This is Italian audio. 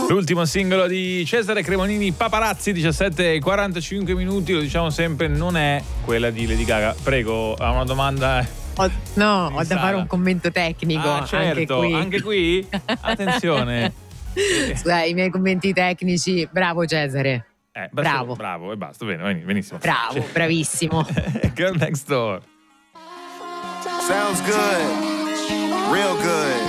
L'ultimo singolo di Cesare Cremonini, Paparazzi, 17:45 minuti, lo diciamo sempre, non è quella di Lady Gaga. Prego, ha una domanda. Ho da fare un commento tecnico. Ah, certo, anche qui. Attenzione. Scusa, i miei commenti tecnici, bravo Cesare. Bravo e basta, bene, benissimo. Bravo, bravissimo. Girl Next Door. Sounds good, real good.